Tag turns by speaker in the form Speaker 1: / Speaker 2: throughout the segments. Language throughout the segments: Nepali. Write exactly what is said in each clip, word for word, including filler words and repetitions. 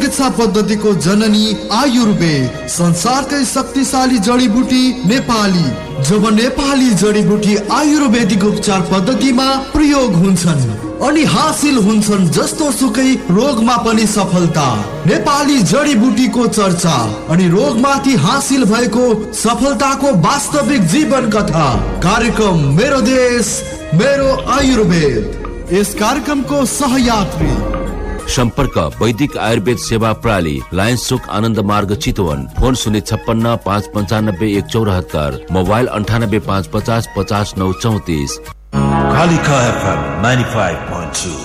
Speaker 1: चिकित्सा पद्धतिको जननी आयुर्वेद, संसारकै शक्तिशाली जडीबुटी नेपाली। जब नेपाली जडीबुटी आयुर्वेदिक उपचार पद्धतिमा प्रयोग हुन्छन् अनि हासिल हुन्छन् जस्तो सुकै रोगमा पनि सफलता। नेपाली जडीबुटीको चर्चा अनि रोगमाथि हासिल भएको सफलताको वास्तविक जीवन कथा। कार्यक्रम मेरो देश मेरो आयुर्वेद। यस कार्यक्रमको सहयात्री
Speaker 2: सम्पर्क वैदिक आयुर्वेद सेवा प्रणाली, लायन्स चोक आनन्द मार्ग चितवन। फोन शून्य छप्पन्न पाँच पन्चानब्बे एक चौरात्तर, मोबाइल अन्ठानब्बे पाँच पचास पचास नौ चौतिस।
Speaker 3: Kalika FM ninety-five point two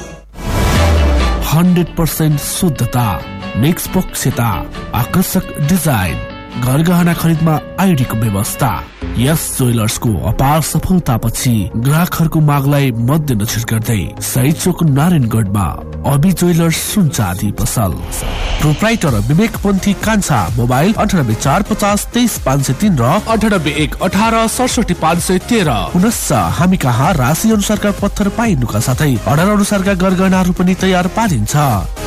Speaker 4: hundred percent शुद्धता, निष्पक्षता, आकर्षक डिजाइन, घर गहना खरिदमा आइडीको व्यवस्था। यस ज्वेलर्सको अपार सफलतापछि ग्राहकहरूको मागलाई मध्यनजर गर्दै सही चोक नारायणगढमा अबी ज्वेलर्स सुन चाँदी पसल। प्रोप्राइटर विवेक पन्थी कान्छा। मोबाइल अन्ठानब्बे चार पचास तेइस पाँच सय तीन र अन्ठानब्बे एक अठार सडसठी पाँच सय तेह्र। पुनश्च हामी कहाँ राशि अनुसारका पत्थर पाइनुका साथै अर्डर अनुसारका गरगहनाहरू पनि तयार पारिन्छ।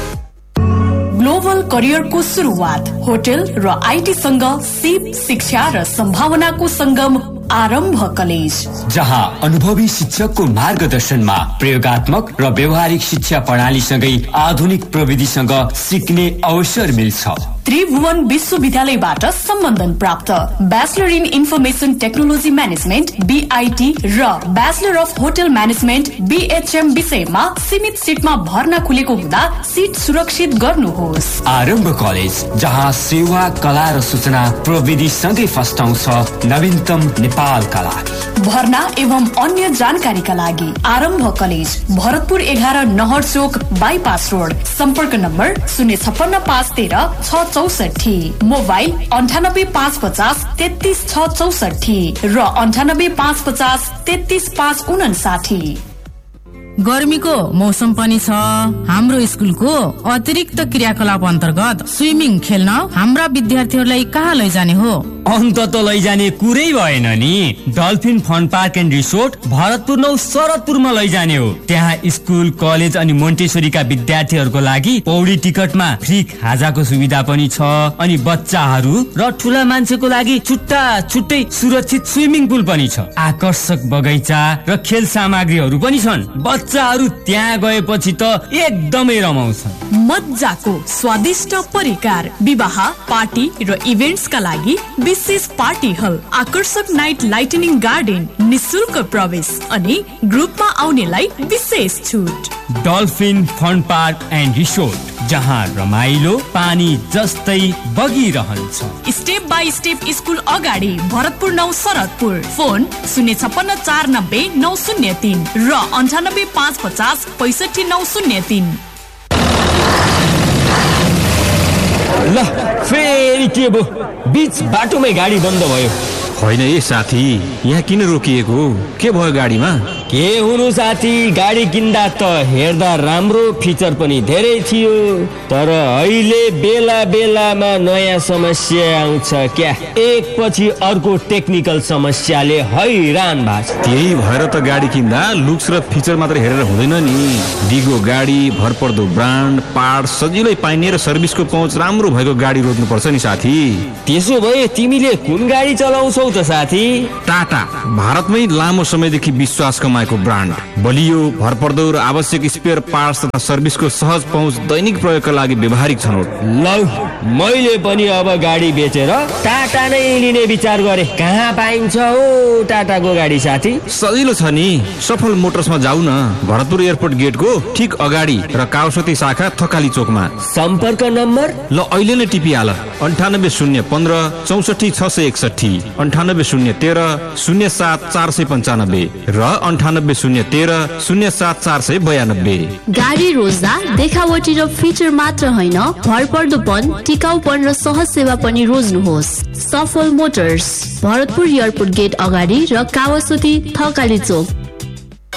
Speaker 5: ग्लोबल करियरको सुरुवात होटल र आईटी सँग सिप शिक्षा र सम्भावनाको संगम आरम्भ कलेज,
Speaker 6: जहाँ अनुभवी शिक्षकको मार्गदर्शनमा प्रयोगात्मक र व्यवहारिक शिक्षा प्रणालीसँगै आधुनिक प्रविधिसँग सिक्ने अवसर मिल्छ।
Speaker 5: त्रिभुवन विश्वविद्यालयबाट सम्बन्धन प्राप्त bachelor in information technology management BIT र bachelor of hotel management BHM विषयमा सीमित सिटमा भर्ना खुलेको हुँदा सिट सुरक्षित गर्नुहोस्।
Speaker 6: आरम्भ कलेज, जहाँ सेवा कला र सूचना प्रविधि सँगै फस्टाउँछ नवीनतम नेपाल कला।
Speaker 5: भर्ना एवं अन्य जानकारीका लागि आरम्भ कलेज, भरतपुर एघार नहर चोक बाइपास रोड। सम्पर्क नम्बर शून्य छप्पन्न पाँच तेह्र छ चौसठी, मोबाइल अन्ठानब्बे पाँच पचास तेत्तिस छ चौसठी र अन्ठानब्बे पाँच पचास तेत्तिस पाँच उनासाठी।
Speaker 7: गर्मीको मौसम पनि छ। हाम्रो स्कुलको अतिरिक्त क्रियाकलाप अन्तर्गत स्विमिङ खेल्न हाम्रा विद्यार्थीहरूलाई कहाँ लैजाने हो?
Speaker 6: अन्त त लैजाने कुरै भएन नि। Dolphin fun park and resort Bharatpur नौ शरदपुरमा लैजाने हो। त्यहाँ स्कुल कलेज अनि मोन्टेसोरीका विद्यार्थीहरूको लागि पौडी टिकटमा फ्री खाजाको सुविधा पनि छ। अनि बच्चाहरू र ठुला मान्छेको लागि छुट्टा छुट्टै सुरक्षित स्विमिङ पुल पनि छ। आकर्षक बगैँचा र खेल सामग्रीहरू पनि छन्। बच्चाहरू त्यहाँ गएपछि त एकदमै रमाउँछन्।
Speaker 5: मज्जाको स्वादिष्ट परिकार, विवाह पार्टी र इभेन्ट्सका लागि विशेष पार्टी हल, आकर्षक नाइट लाइटनिङ गार्डन, निशुल्क प्रवेश अनि ग्रुपमा आउनेलाई विशेष छुट।
Speaker 6: Dolphin fun park and resort, जहाँ रमाइलो पानी जस्तै बगिरहन्छ।
Speaker 5: स्टेप बाई स्टेप स्कुल अगाडि, भरतपुर नौ शरदपुर। फोन शून्य छप्पन्न चार नब्बे नौ शून्य तीन र अन्ठानब्बे पाँच पचास पैसठी नौ शून्य तीन।
Speaker 6: ल फेरि के भो, बीच बाटोमै गाडी बन्द भयो।
Speaker 8: होइन ए साथी, यहाँ किन रोकिएको? के भयो गाडीमा?
Speaker 6: के हुनु साथी, गाडी किन्दा त हेर्दा राम्रो, फिचर पनि धेरै थियो, तर अहिले बेला बेलामा नयाँ समस्या आउँछ क्या। एकपछि अर्को टेक्निकल समस्याले हैरान भएको छ।
Speaker 8: त्यही भएर त गाडी किन्दा लुक्स र फिचर मात्र हेरेर हुँदैन नि। दिगो गाडी, भरपर्दो ब्रान्ड, पार्ट सजिलै पाइने र सर्भिसको पहुँच राम्रो भएको गाडी रोज्नुपर्छ नि साथी।
Speaker 6: त्यसो भए तिमीले कुन गाडी चलाउँछौ त साथी?
Speaker 8: टाटा, भारतमै लामो समयदेखि विश्वास कमाएको ब्रान्ड। बलियो, भरपर्दो र आवश्यक स्पेयर पार्ट्स तथा सर्भिसको सहज पहुँच दैनिक प्रयोगका लागि व्यवहारिक छनौट।
Speaker 6: ल मैले पनि अब गाडी बेचेर टाटा नै लिने विचार गरे। कहाँ पाइन्छ हो टाटाको गाडी साथी?
Speaker 8: सजिलो छ नि, सफल मोटर्समा जाऊ न। भरतपुर एयरपोर्ट गेटको ठीक अगाडि र काउसती शाखा थकाली चोकमा।
Speaker 6: सम्पर्क नम्बर
Speaker 8: ल अहिले नै टिपिहाल, अन्ठानब्बे शून्य पन्ध्र चौसठी छ सय एकसठी, अन्ठानब्बे शून्य तेह्र शून्य सात चार सय पन्चानब्बे र अन्ठानब्बे शून्य तेह्र शून्य सात चार सय बयानब्बे।
Speaker 9: गाडी रोज्दा देखावटी र फिचर मात्र होइन, भरपर्दोपन, टिकाउपन र सहज सेवा पनि रोज्नुहोस्। सफल मोटर्स, भरतपुर एयरपोर्ट गेट अगाडि र कावासोती थकाली चोक।